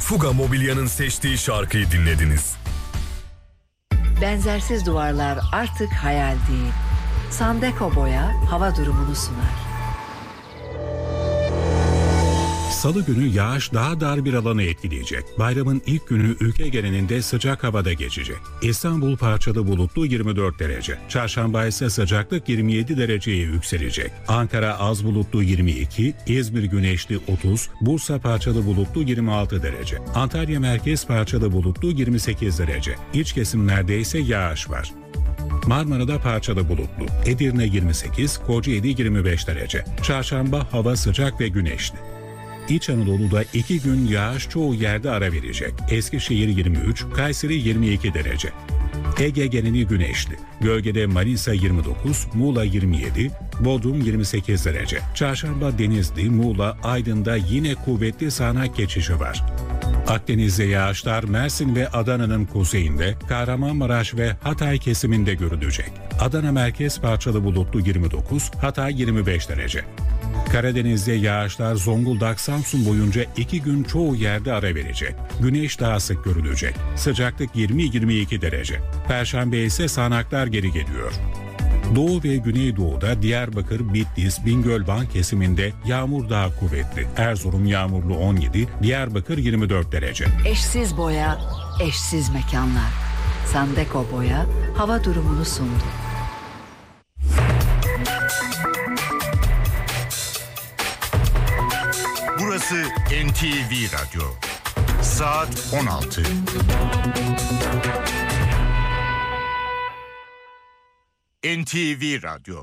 Fuga Mobilya'nın seçtiği şarkıyı dinlediniz. Benzersiz duvarlar artık hayal değil. Sandeko Boya hava durumunu sunar. Salı günü yağış daha dar bir alanı etkileyecek. Bayramın ilk günü ülke genelinde sıcak havada geçecek. İstanbul parçalı bulutlu 24 derece. Çarşamba ise sıcaklık 27 dereceye yükselecek. Ankara az bulutlu 22, İzmir güneşli 30, Bursa parçalı bulutlu 26 derece. Antalya merkez parçalı bulutlu 28 derece. İç kesimlerde ise yağış var. Marmara'da parçalı bulutlu. Edirne 28, Kocaeli 25 derece. Çarşamba hava sıcak ve güneşli. İç Anadolu'da 2 gün yağış çoğu yerde ara verecek. Eskişehir 23, Kayseri 22 derece. Ege geneli güneşli. Gölgede Manisa 29, Muğla 27, Bodrum 28 derece. Çarşamba Denizli, Muğla, Aydın'da yine kuvvetli sağanak geçişi var. Akdeniz'de yağışlar Mersin ve Adana'nın kuzeyinde, Kahramanmaraş ve Hatay kesiminde görülecek. Adana merkez parçalı bulutlu 29, Hatay 25 derece. Karadeniz'de yağışlar Zonguldak, Samsun boyunca 2 gün çoğu yerde ara verecek. Güneş daha sık görülecek. Sıcaklık 20-22 derece. Perşembe ise sağanaklar geri geliyor. Doğu ve Güneydoğu'da Diyarbakır, Bitlis, Bingölban kesiminde yağmur daha kuvvetli. Erzurum yağmurlu 17, Diyarbakır 24 derece. Eşsiz boya, eşsiz mekanlar. Sandeko Boya hava durumunu sundu. Burası NTV Radyo. Saat 16. NTV Radyo.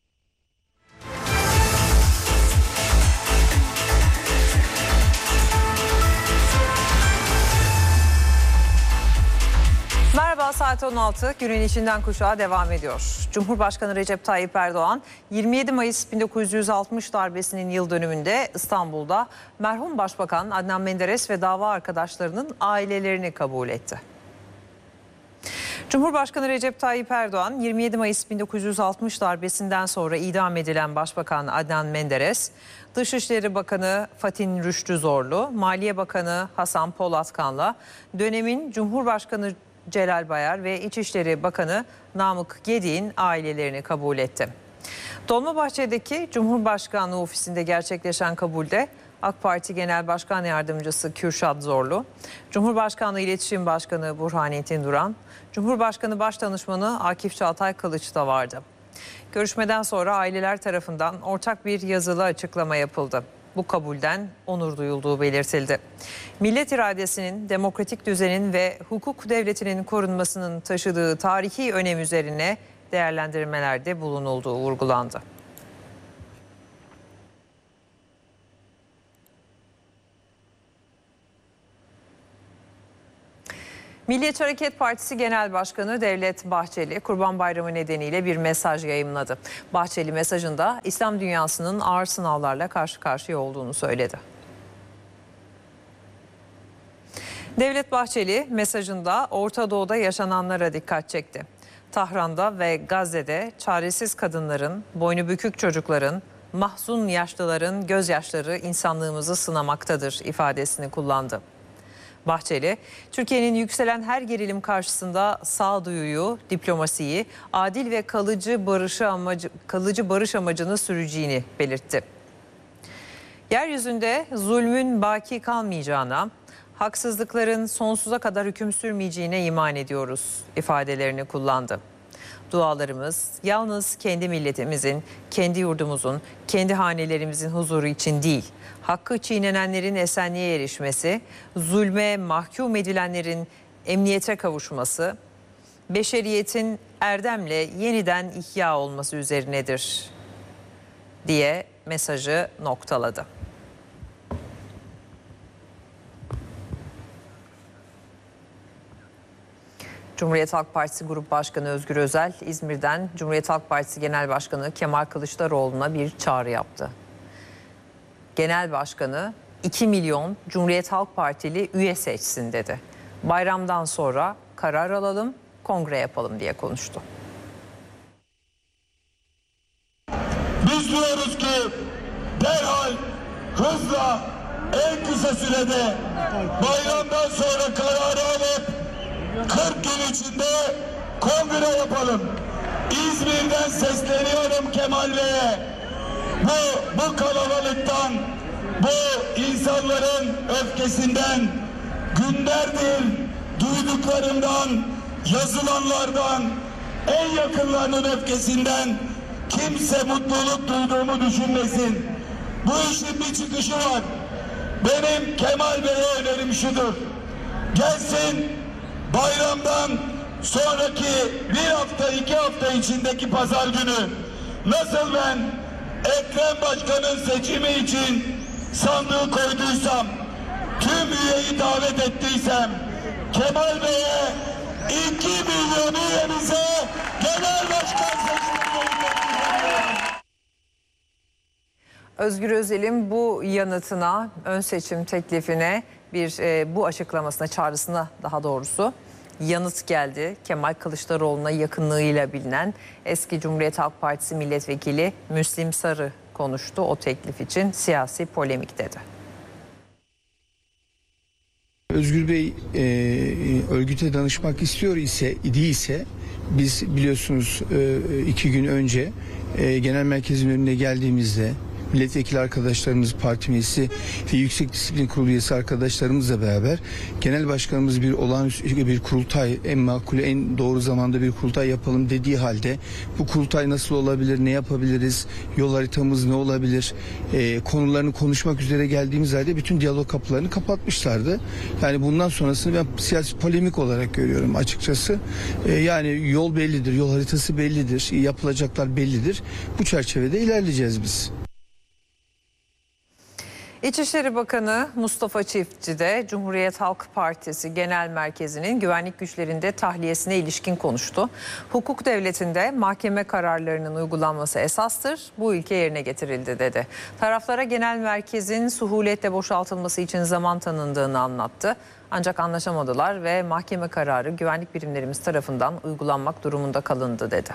Merhaba, saat 16. Günün içinden kuşağa devam ediyor. Cumhurbaşkanı Recep Tayyip Erdoğan 27 Mayıs 1960 darbesinin yıl dönümünde İstanbul'da merhum Başbakan Adnan Menderes ve dava arkadaşlarının ailelerini kabul etti. Cumhurbaşkanı Recep Tayyip Erdoğan 27 Mayıs 1960 darbesinden sonra idam edilen Başbakan Adnan Menderes, Dışişleri Bakanı Fatin Rüştü Zorlu, Maliye Bakanı Hasan Polatkan'la dönemin Cumhurbaşkanı Celal Bayar ve İçişleri Bakanı Namık Gedik'in ailelerini kabul etti. Dolmabahçe'deki Cumhurbaşkanlığı ofisinde gerçekleşen kabulde AK Parti Genel Başkan Yardımcısı Kürşat Zorlu, Cumhurbaşkanlığı İletişim Başkanı Burhanettin Duran, Cumhurbaşkanı Başdanışmanı Akif Çağatay Kılıç da vardı. Görüşmeden sonra aileler tarafından ortak bir yazılı açıklama yapıldı. Bu kabulden onur duyulduğu belirtildi. Millet iradesinin, demokratik düzenin ve hukuk devletinin korunmasının taşıdığı tarihi önem üzerine değerlendirmelerde bulunulduğu vurgulandı. Milliyetçi Hareket Partisi Genel Başkanı Devlet Bahçeli, Kurban Bayramı nedeniyle bir mesaj yayımladı. Bahçeli mesajında İslam dünyasının ağır sınavlarla karşı karşıya olduğunu söyledi. Devlet Bahçeli mesajında Orta Doğu'da yaşananlara dikkat çekti. Tahran'da ve Gazze'de çaresiz kadınların, boynu bükük çocukların, mahzun yaşlıların gözyaşları insanlığımızı sınamaktadır ifadesini kullandı. Bahçeli, Türkiye'nin yükselen her gerilim karşısında sağduyuyu, diplomasiyi, adil ve kalıcı barış amacını süreceğini belirtti. Yeryüzünde zulmün baki kalmayacağına, haksızlıkların sonsuza kadar hüküm sürmeyeceğine iman ediyoruz ifadelerini kullandı. Dualarımız yalnız kendi milletimizin, kendi yurdumuzun, kendi hanelerimizin huzuru için değil, hakkı çiğnenenlerin esenliğe erişmesi, zulme mahkum edilenlerin emniyete kavuşması, beşeriyetin erdemle yeniden ihya olması üzerinedir diye mesajı noktaladı. Cumhuriyet Halk Partisi Grup Başkanı Özgür Özel, İzmir'den Cumhuriyet Halk Partisi Genel Başkanı Kemal Kılıçdaroğlu'na bir çağrı yaptı. Genel Başkanı 2 milyon Cumhuriyet Halk Partili üye seçsin dedi. Bayramdan sonra karar alalım, kongre yapalım diye konuştu. Biz diyoruz ki derhal, hızla en kısa sürede bayramdan sonra kararı alıp 40 gün içinde kongre yapalım. İzmir'den sesleniyorum Kemal Bey'e. Bu kalabalıktan, bu insanların öfkesinden, günlerdir duyduklarımdan, yazılanlardan, en yakınlarının öfkesinden kimse mutluluk duyduğumu düşünmesin. Bu işin bir çıkışı var. Benim Kemal Bey'e önerim şudur. Gelsin bayramdan sonraki bir hafta, 2 hafta içindeki pazar günü nasıl ben Ekrem Başkan'ın seçimi için sandığı koyduysam, tüm üyeyi davet ettiysem, Kemal Bey'e 2 milyon üyemize genel başkan seçimini. Özgür Özel'in bu yanıtına, ön seçim teklifine, bu açıklamasına, çağrısına daha doğrusu yanıt geldi. Kemal Kılıçdaroğlu'na yakınlığıyla bilinen eski Cumhuriyet Halk Partisi milletvekili Müslim Sarı konuştu. O teklif için siyasi polemik dedi. Özgür Bey örgüte danışmak idiyse biz biliyorsunuz 2 gün önce genel merkezin önüne geldiğimizde milletvekili arkadaşlarımız, parti meclisi ve Yüksek Disiplin Kurulu üyesi arkadaşlarımızla beraber genel başkanımız bir olağanüstü bir kurultay, en makul, en doğru zamanda bir kurultay yapalım dediği halde bu kurultay nasıl olabilir, ne yapabiliriz, yol haritamız ne olabilir konularını konuşmak üzere geldiğimiz halde bütün diyalog kapılarını kapatmışlardı. Yani bundan sonrasını ben siyasi polemik olarak görüyorum açıkçası. Yani yol bellidir, yol haritası bellidir, yapılacaklar bellidir. Bu çerçevede ilerleyeceğiz biz. İçişleri Bakanı Mustafa Çiftçi de Cumhuriyet Halk Partisi Genel Merkezi'nin güvenlik güçlerinde tahliyesine ilişkin konuştu. Hukuk devletinde mahkeme kararlarının uygulanması esastır, bu ilke yerine getirildi dedi. Taraflara genel merkezin suhuletle boşaltılması için zaman tanındığını anlattı. Ancak anlaşamadılar ve mahkeme kararı güvenlik birimlerimiz tarafından uygulanmak durumunda kalındı dedi.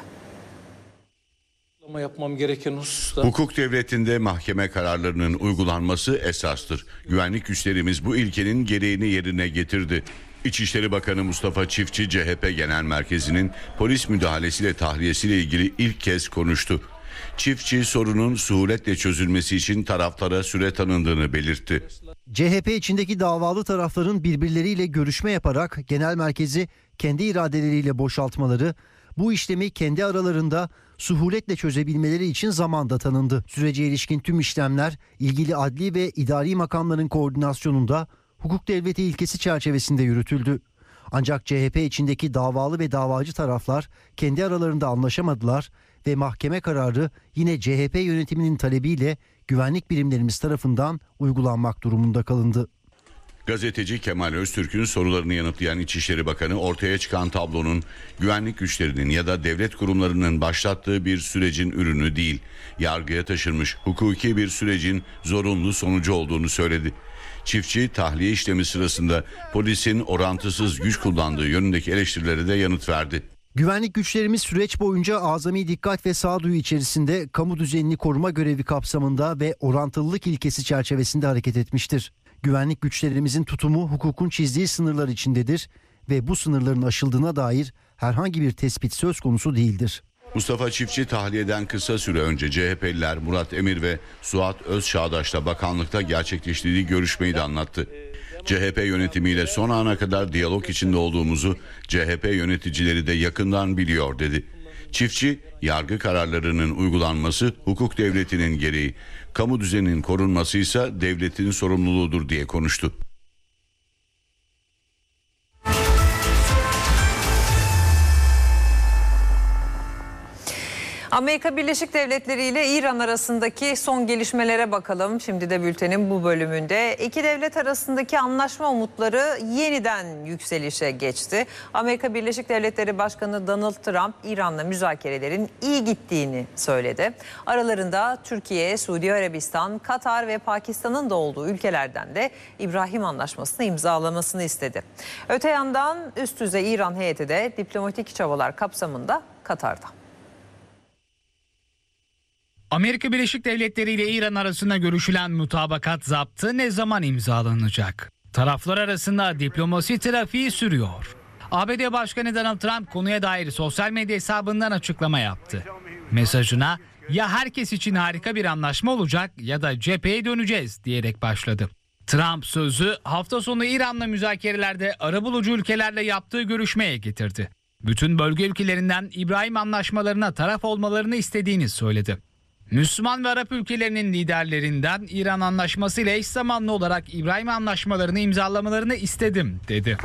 Yapmam gereken hususta. Hukuk devletinde mahkeme kararlarının uygulanması esastır. Güvenlik güçlerimiz bu ilkenin gereğini yerine getirdi. İçişleri Bakanı Mustafa Çiftçi CHP Genel Merkezi'nin polis müdahalesiyle tahliyesiyle ilgili ilk kez konuştu. Çiftçi sorunun suhuletle çözülmesi için taraflara süre tanındığını belirtti. CHP içindeki davalı tarafların birbirleriyle görüşme yaparak genel merkezi kendi iradeleriyle boşaltmaları, bu işlemi kendi aralarında suhuletle çözebilmeleri için zaman da tanındı. Sürece ilişkin tüm işlemler ilgili adli ve idari makamların koordinasyonunda hukuk devleti ilkesi çerçevesinde yürütüldü. Ancak CHP içindeki davalı ve davacı taraflar kendi aralarında anlaşamadılar ve mahkeme kararı yine CHP yönetiminin talebiyle güvenlik birimlerimiz tarafından uygulanmak durumunda kalındı. Gazeteci Kemal Öztürk'ün sorularını yanıtlayan İçişleri Bakanı ortaya çıkan tablonun güvenlik güçlerinin ya da devlet kurumlarının başlattığı bir sürecin ürünü değil, yargıya taşınmış hukuki bir sürecin zorunlu sonucu olduğunu söyledi. Çiftçi tahliye işlemi sırasında polisin orantısız güç kullandığı yönündeki eleştirilere de yanıt verdi. Güvenlik güçlerimiz süreç boyunca azami dikkat ve sağduyu içerisinde kamu düzenini koruma görevi kapsamında ve orantılılık ilkesi çerçevesinde hareket etmiştir. Güvenlik güçlerimizin tutumu hukukun çizdiği sınırlar içindedir ve bu sınırların aşıldığına dair herhangi bir tespit söz konusu değildir. Mustafa Çiftçi tahliyeden kısa süre önce CHP'liler Murat Emir ve Suat Özçağdaş'la bakanlıkta gerçekleştirdiği görüşmeyi de anlattı. CHP yönetimiyle son ana kadar diyalog içinde olduğumuzu CHP yöneticileri de yakından biliyor dedi. Çiftçi, yargı kararlarının uygulanması hukuk devletinin gereği, kamu düzeninin korunması ise devletin sorumluluğudur diye konuştu. Amerika Birleşik Devletleri ile İran arasındaki son gelişmelere bakalım. Şimdi de bültenin bu bölümünde iki devlet arasındaki anlaşma umutları yeniden yükselişe geçti. Amerika Birleşik Devletleri Başkanı Donald Trump İran'la müzakerelerin iyi gittiğini söyledi. Aralarında Türkiye, Suudi Arabistan, Katar ve Pakistan'ın da olduğu ülkelerden de İbrahim Anlaşması'nı imzalamasını istedi. Öte yandan üst düzey İran heyeti de diplomatik çabalar kapsamında Katar'da. Amerika Birleşik Devletleri ile İran arasında görüşülen mutabakat zaptı ne zaman imzalanacak? Taraflar arasında diplomasi trafiği sürüyor. ABD Başkanı Donald Trump konuya dair sosyal medya hesabından açıklama yaptı. Mesajına ya herkes için harika bir anlaşma olacak ya da cepheye döneceğiz diyerek başladı. Trump sözü hafta sonu İran'la müzakerelerde arabulucu ülkelerle yaptığı görüşmeye getirdi. Bütün bölge ülkelerinden İbrahim anlaşmalarına taraf olmalarını istediğini söyledi. Müslüman ve Arap ülkelerinin liderlerinden İran anlaşması ile eş zamanlı olarak İbrahim anlaşmalarını imzalamalarını istedim dedi.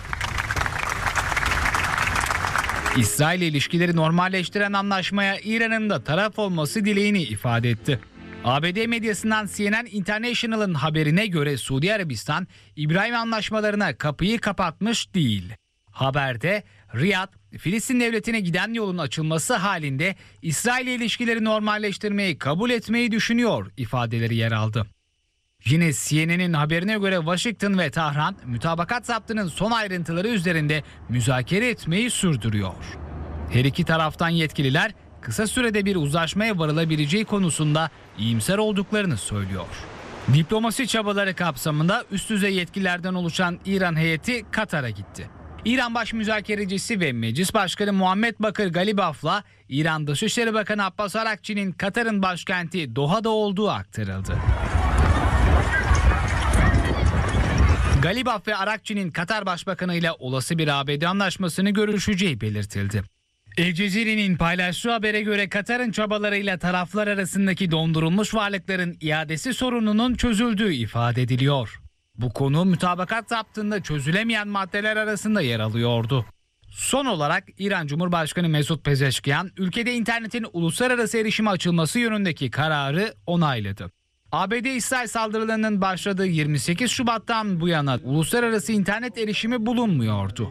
İsrail ile ilişkileri normalleştiren anlaşmaya İran'ın da taraf olması dileğini ifade etti. ABD medyasından CNN International'ın haberine göre Suudi Arabistan İbrahim anlaşmalarına kapıyı kapatmış değil. Haberde Riyad, Filistin devletine giden yolun açılması halinde İsrail ile ilişkileri normalleştirmeyi kabul etmeyi düşünüyor ifadeleri yer aldı. Yine CNN'in haberine göre Washington ve Tahran mutabakat zaptının son ayrıntıları üzerinde müzakere etmeyi sürdürüyor. Her iki taraftan yetkililer kısa sürede bir uzlaşmaya varılabileceği konusunda iyimser olduklarını söylüyor. Diplomasi çabaları kapsamında üst düzey yetkililerden oluşan İran heyeti Katar'a gitti. İran Baş Müzakerecisi ve Meclis Başkanı Muhammed Bakır Galibaf'la İran Dışişleri Bakanı Abbas Arakçı'nın Katar'ın başkenti Doha'da olduğu aktarıldı. Galibaf ve Arakçı'nın Katar Başbakanı ile olası bir ABD anlaşmasını görüşeceği belirtildi. El Cezire'nin paylaştığı habere göre Katar'ın çabalarıyla taraflar arasındaki dondurulmuş varlıkların iadesi sorununun çözüldüğü ifade ediliyor. Bu konu mutabakat zaptında çözülemeyen maddeler arasında yer alıyordu. Son olarak İran Cumhurbaşkanı Mesut Pezeşkiyan ülkede internetin uluslararası erişime açılması yönündeki kararı onayladı. ABD-İsrail saldırılarının başladığı 28 Şubat'tan bu yana uluslararası internet erişimi bulunmuyordu.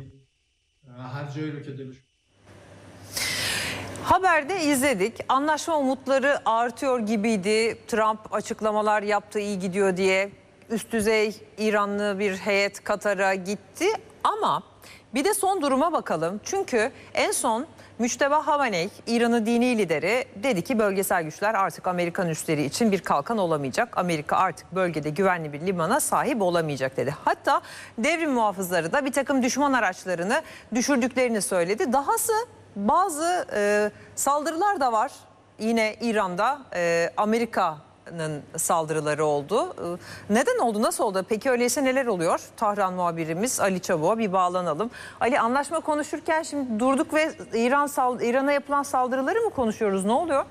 Haberde izledik. Anlaşma umutları artıyor gibiydi. Trump açıklamalar yaptı, iyi gidiyor diye. Üst düzey İranlı bir heyet Katar'a gitti. Ama bir de son duruma bakalım. Çünkü en son Müçteba Havaney, İran'ın dini lideri, dedi ki bölgesel güçler artık Amerikan üsleri için bir kalkan olamayacak. Amerika artık bölgede güvenli bir limana sahip olamayacak dedi. Hatta devrim muhafızları da bir takım düşman araçlarını düşürdüklerini söyledi. Dahası bazı saldırılar da var. Yine İran'da Amerika'nın saldırıları oldu. Neden oldu? Nasıl oldu? Peki öyleyse neler oluyor? Tahran muhabirimiz Ali Çabuk'a bir bağlanalım. Ali, anlaşma konuşurken şimdi durduk ve İran'a yapılan saldırıları mı konuşuyoruz? Ne oluyor?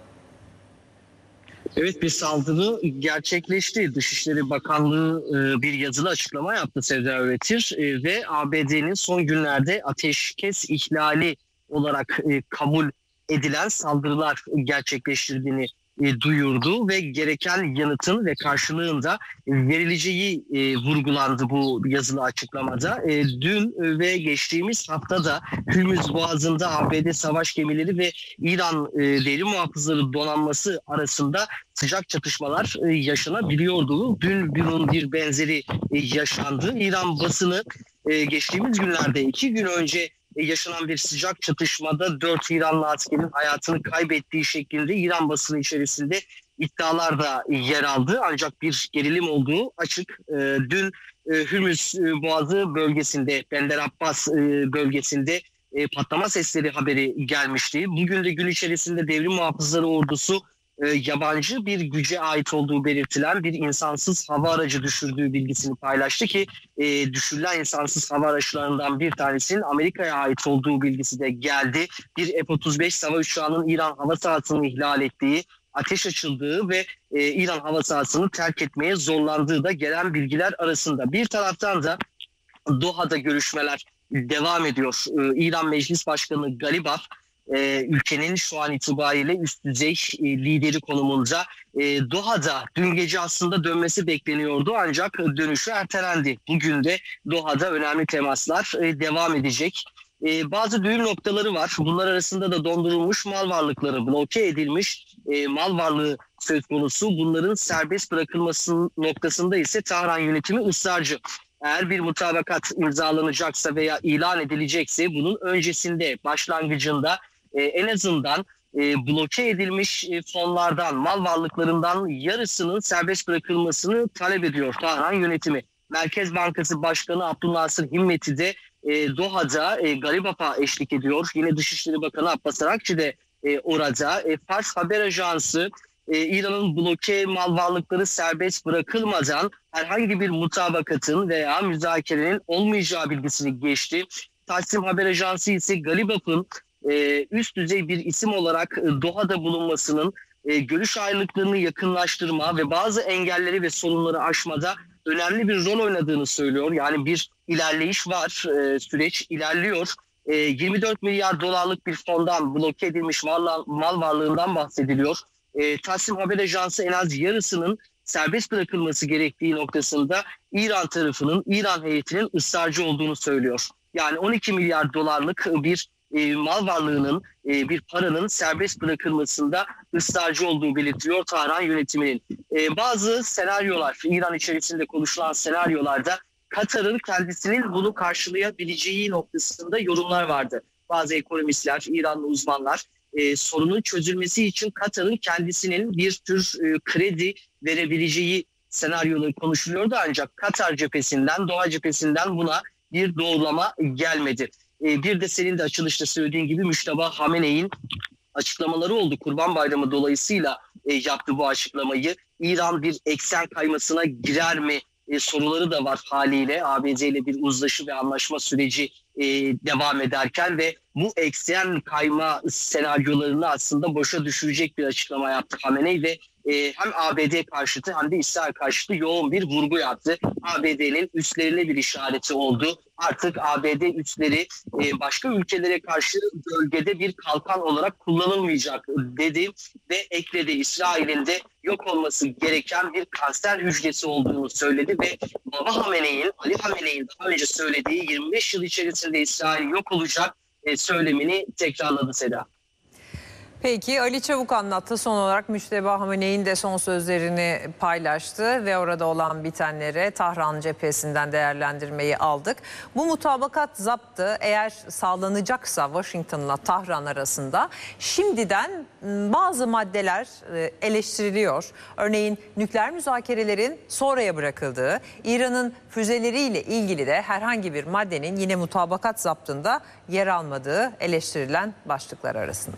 Evet, bir saldırı gerçekleşti. Dışişleri Bakanlığı bir yazılı açıklama yaptı, Sevda Öğretir, ve ABD'nin son günlerde ateşkes ihlali olarak kabul edilen saldırılar gerçekleştirdiğini duyurdu ve gereken yanıtın ve karşılığında verileceği vurgulandı bu yazılı açıklamada. Dün ve geçtiğimiz haftada Hürmüz Boğazı'nda ABD savaş gemileri ve İran devrim muhafızları donanması arasında sıcak çatışmalar yaşanabiliyordu. Dün bir benzeri yaşandı. İran basını geçtiğimiz günlerde 2 gün önce yaşanan bir sıcak çatışmada 4 İranlı askerin hayatını kaybettiği şeklinde İran basını içerisinde iddialar da yer aldı. Ancak bir gerilim olduğu açık. Dün Hürmüz Boğazı bölgesinde, Bender Abbas bölgesinde patlama sesleri haberi gelmişti. Bugün de gün içerisinde devrim muhafızları ordusu yabancı bir güce ait olduğu belirtilen bir insansız hava aracı düşürdüğü bilgisini paylaştı ki düşürülen insansız hava araçlarından bir tanesinin Amerika'ya ait olduğu bilgisi de geldi. Bir F-35 sava uçağının İran hava sahasını ihlal ettiği, ateş açıldığı ve İran hava sahasını terk etmeye zorlandığı da gelen bilgiler arasında. Bir taraftan da Doha'da görüşmeler devam ediyor. İran Meclis Başkanı Galibaf ülkenin şu an itibariyle üst düzey lideri konumunda Doha'da dün gece aslında dönmesi bekleniyordu ancak dönüşü ertelendi. Bugün de Doha'da önemli temaslar devam edecek. Bazı düğüm noktaları var. Bunlar arasında da dondurulmuş mal varlıkları, bloke edilmiş mal varlığı söz konusu. Bunların serbest bırakılması noktasında ise Tahran yönetimi ısrarcı. Eğer bir mutabakat imzalanacaksa veya ilan edilecekse bunun öncesinde, başlangıcında en azından bloke edilmiş fonlardan, mal varlıklarından yarısının serbest bırakılmasını talep ediyor Tahran yönetimi. Merkez Bankası Başkanı Abdülnasır Himmet'i de Doha'da Galibaf'a eşlik ediyor. Yine Dışişleri Bakanı Abbas Arakçı de orada. Fars Haber Ajansı İran'ın bloke mal varlıkları serbest bırakılmadan herhangi bir mutabakatın veya müzakerenin olmayacağı bilgisini geçti. Taksim Haber Ajansı ise Galibaf'ın üst düzey bir isim olarak Doha'da bulunmasının görüş ayrılıklarını yakınlaştırma ve bazı engelleri ve sorunları aşmada önemli bir rol oynadığını söylüyor. Yani bir ilerleyiş var, süreç ilerliyor. 24 milyar dolarlık bir fondan bloke edilmiş mal varlığından bahsediliyor. Taksim Haber Ajansı en az yarısının serbest bırakılması gerektiği noktasında İran tarafının, İran heyetinin ısrarcı olduğunu söylüyor. Yani 12 milyar dolarlık bir mal varlığının, bir paranın serbest bırakılmasında ısrarcı olduğu belirtiliyor Tahran yönetiminin. Bazı senaryolar, İran içerisinde konuşulan senaryolarda Katar'ın kendisinin bunu karşılayabileceği noktasında yorumlar vardı. Bazı ekonomistler, İranlı uzmanlar sorunun çözülmesi için Katar'ın kendisinin bir tür kredi verebileceği senaryoları konuşuluyordu. Ancak Katar cephesinden, Doğa cephesinden buna bir doğrulama gelmedi. Bir de senin de açılışta söylediğin gibi Müşteba Hamene'in açıklamaları oldu. Kurban Bayramı dolayısıyla yaptı bu açıklamayı. İran bir eksen kaymasına girer mi soruları da var haliyle. ABD ile bir uzlaşı ve anlaşma süreci devam ederken ve bu eksen kayma senaryolarını aslında boşa düşürecek bir açıklama yaptı Hamenei ve hem ABD karşıtı hem de İsrail karşıtı yoğun bir vurgu yaptı. ABD'nin üslerine bir işareti oldu. Artık ABD üsleri başka ülkelere karşı bölgede bir kalkan olarak kullanılmayacak dedi ve ekledi. İsrail'in de yok olması gereken bir kanser hücresi olduğunu söyledi ve Baba Hamenei'nin, Ali Hamenei'nin daha önce söylediği 25 yıl içerisinde İsrail yok olacak söylemini tekrarladı Seda. Peki Ali Çavuk anlattı. Son olarak Müşteba Hamenei'nin de son sözlerini paylaştı ve orada olan bitenlere Tahran cephesinden değerlendirmeyi aldık. Bu mutabakat zaptı eğer sağlanacaksa Washington'la Tahran arasında şimdiden bazı maddeler eleştiriliyor. Örneğin nükleer müzakerelerin sonraya bırakıldığı, İran'ın füzeleriyle ilgili de herhangi bir maddenin yine mutabakat zaptında yer almadığı eleştirilen başlıklar arasında.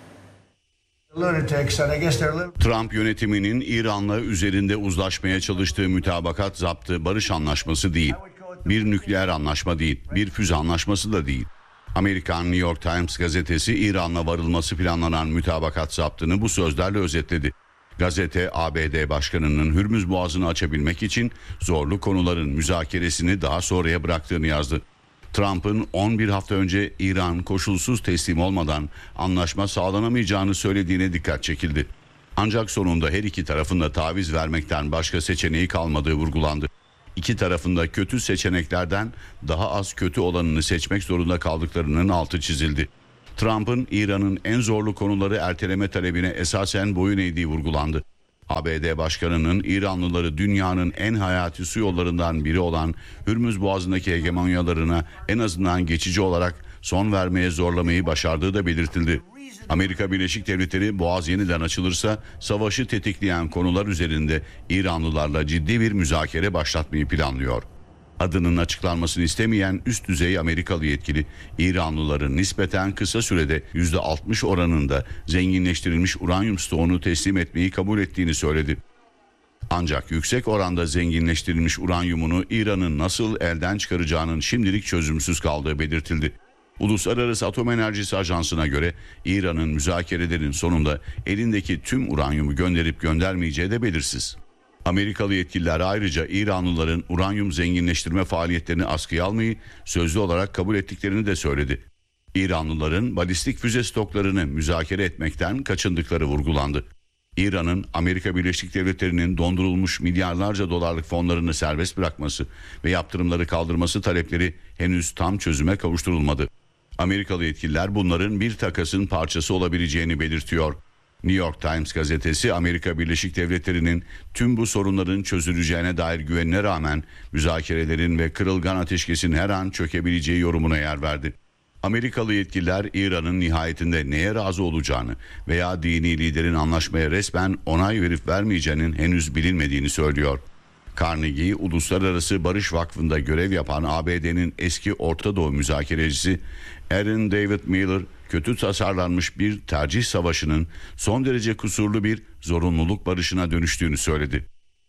Trump yönetiminin İran'la üzerinde uzlaşmaya çalıştığı mütabakat zaptı barış anlaşması değil. Bir nükleer anlaşma değil, bir füze anlaşması da değil. Amerikan New York Times gazetesi İran'la varılması planlanan mütabakat zaptını bu sözlerle özetledi. Gazete ABD Başkanı'nın Hürmüz Boğazı'nı açabilmek için zorlu konuların müzakeresini daha sonraya bıraktığını yazdı. Trump'ın 11 hafta önce İran koşulsuz teslim olmadan anlaşma sağlanamayacağını söylediğine dikkat çekildi. Ancak sonunda her iki tarafın da taviz vermekten başka seçeneği kalmadığı vurgulandı. İki tarafında kötü seçeneklerden daha az kötü olanını seçmek zorunda kaldıklarının altı çizildi. Trump'ın İran'ın en zorlu konuları erteleme talebine esasen boyun eğdiği vurgulandı. ABD Başkanı'nın İranlıları dünyanın en hayati su yollarından biri olan Hürmüz Boğazı'ndaki hegemonyalarına en azından geçici olarak son vermeye zorlamayı başardığı da belirtildi. Amerika Birleşik Devletleri Boğaz yeniden açılırsa savaşı tetikleyen konular üzerinde İranlılarla ciddi bir müzakere başlatmayı planlıyor. Adının açıklanmasını istemeyen üst düzey Amerikalı yetkili İranlıların nispeten kısa sürede %60 oranında zenginleştirilmiş uranyum stoğunu teslim etmeyi kabul ettiğini söyledi. Ancak yüksek oranda zenginleştirilmiş uranyumunu İran'ın nasıl elden çıkaracağının şimdilik çözümsüz kaldığı belirtildi. Uluslararası Atom Enerjisi Ajansı'na göre İran'ın müzakerelerin sonunda elindeki tüm uranyumu gönderip göndermeyeceği de belirsiz. Amerikalı yetkililer ayrıca İranlıların uranyum zenginleştirme faaliyetlerini askıya almayı sözlü olarak kabul ettiklerini de söyledi. İranlıların balistik füze stoklarını müzakere etmekten kaçındıkları vurgulandı. İran'ın Amerika Birleşik Devletleri'nin dondurulmuş milyarlarca dolarlık fonlarını serbest bırakması ve yaptırımları kaldırması talepleri henüz tam çözüme kavuşturulmadı. Amerikalı yetkililer bunların bir takasın parçası olabileceğini belirtiyor. New York Times gazetesi Amerika Birleşik Devletleri'nin tüm bu sorunların çözüleceğine dair güvenine rağmen müzakerelerin ve kırılgan ateşkesin her an çökebileceği yorumuna yer verdi. Amerikalı yetkililer İran'ın nihayetinde neye razı olacağını veya dini liderin anlaşmaya resmen onay verip vermeyeceğinin henüz bilinmediğini söylüyor. Carnegie Uluslararası Barış Vakfı'nda görev yapan ABD'nin eski Orta Doğu müzakerecisi Aaron David Miller, kötü tasarlanmış bir tercih savaşının son derece kusurlu bir zorunluluk barışına dönüştüğünü söyledi.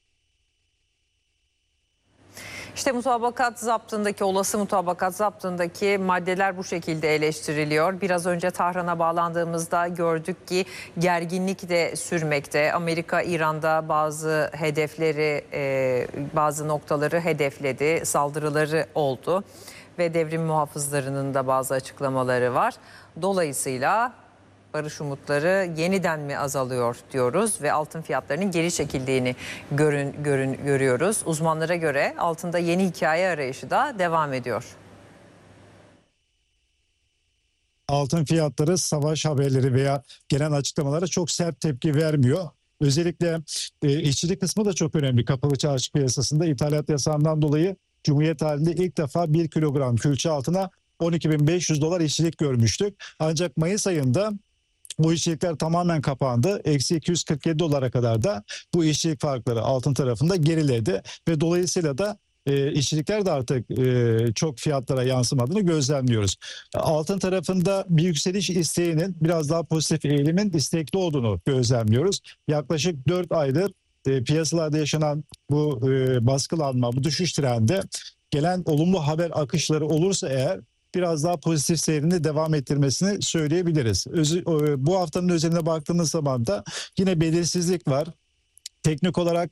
İşte mutabakat zaptındaki, olası mutabakat zaptındaki maddeler bu şekilde eleştiriliyor. Biraz önce Tahran'a bağlandığımızda gördük ki gerginlik de sürmekte. Amerika İran'da bazı hedefleri, bazı noktaları hedefledi, saldırıları oldu ve devrim muhafızlarının da bazı açıklamaları var. Dolayısıyla barış umutları yeniden mi azalıyor diyoruz ve altın fiyatlarının geri çekildiğini görüyoruz. Uzmanlara göre altında yeni hikaye arayışı da devam ediyor. Altın fiyatları savaş haberleri veya gelen açıklamalara çok sert tepki vermiyor. Özellikle işçilik kısmı da çok önemli. Kapalı çarşı piyasasında ithalat yasağından dolayı Cumhuriyet halinde ilk defa 1 kilogram külçe altına 12.500 dolar işçilik görmüştük. Ancak Mayıs ayında bu işçilikler tamamen kapandı. Eksi 247 dolara kadar da bu işçilik farkları altın tarafında geriledi. Ve dolayısıyla da işçilikler de artık çok fiyatlara yansımadığını gözlemliyoruz. Altın tarafında bir yükseliş isteğinin biraz daha pozitif eğilimin istekli olduğunu gözlemliyoruz. Yaklaşık 4 aydır piyasalarda yaşanan bu baskılanma, bu düşüş trendi gelen olumlu haber akışları olursa eğer biraz daha pozitif seyrini devam ettirmesini söyleyebiliriz. Bu haftanın özeline baktığımız zaman da yine belirsizlik var. Teknik olarak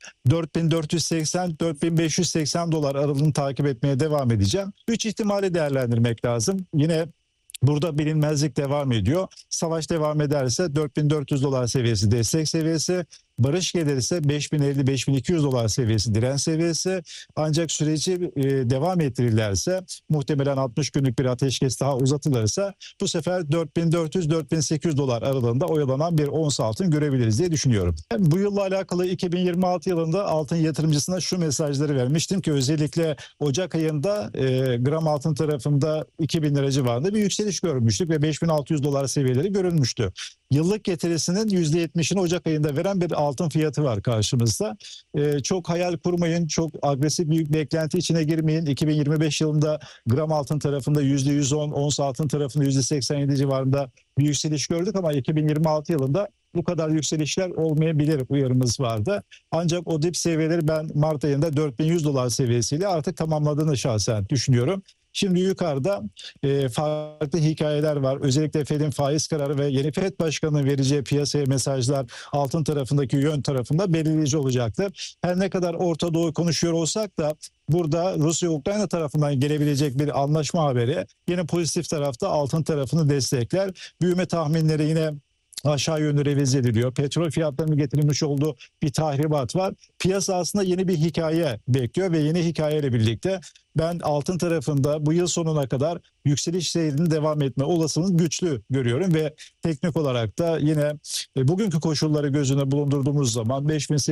4.480-4.580 dolar aralığını takip etmeye devam edeceğim. 3 ihtimali değerlendirmek lazım. Yine burada bilinmezlik devam ediyor. Savaş devam ederse 4.400 dolar seviyesi destek seviyesi. Barış gelirse 5.050-5.200 dolar seviyesi direnç seviyesi. Ancak süreci devam ettirirlerse muhtemelen 60 günlük bir ateşkes daha uzatılırsa bu sefer 4.400-4.800 dolar aralığında oyalanan bir ons altın görebiliriz diye düşünüyorum. Bu yılla alakalı 2026 yılında altın yatırımcısına şu mesajları vermiştim ki özellikle Ocak ayında gram altın tarafında 2.000 lira civarında bir yükseliş görmüştük ve 5.600 dolar seviyeleri görülmüştü. Yıllık getirisinin %70'ini Ocak ayında veren bir altın fiyatı var karşımızda. Çok hayal kurmayın, çok agresif büyük beklenti içine girmeyin. 2025 yılında gram altın tarafında %110, ons altın tarafında %87 civarında bir yükseliş gördük ama 2026 yılında bu kadar yükselişler olmayabilir uyarımız vardı. Ancak o dip seviyeleri ben Mart ayında 4.100 dolar seviyesiyle artık tamamladığını şahsen düşünüyorum. Şimdi yukarıda farklı hikayeler var. Özellikle Fed'in faiz kararı ve yeni Fed Başkanı'nın vereceği piyasaya mesajlar altın tarafındaki yön tarafında belirleyici olacaktır. Her ne kadar Orta Doğu konuşuyor olsak da burada Rusya-Ukrayna tarafından gelebilecek bir anlaşma haberi yine pozitif tarafta altın tarafını destekler. Büyüme tahminleri yine aşağı yönlü revize ediliyor. Petrol fiyatlarının getirilmiş olduğu bir tahribat var. Piyasa aslında yeni bir hikaye bekliyor ve yeni hikayeyle birlikte ben altın tarafında bu yıl sonuna kadar yükseliş seyrinin devam etme olasılığını güçlü görüyorum ve teknik olarak da yine bugünkü koşulları göz önüne bulundurduğumuz zaman 5.800